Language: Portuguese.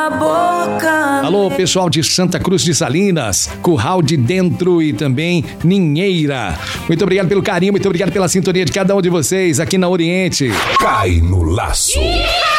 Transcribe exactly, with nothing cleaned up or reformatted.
na boca. Alô, pessoal de Santa Cruz de Salinas, Curral de Dentro e também Ninheira. Muito obrigado pelo carinho, muito obrigado pela sintonia de cada um de vocês aqui na Oriente. Cai no laço.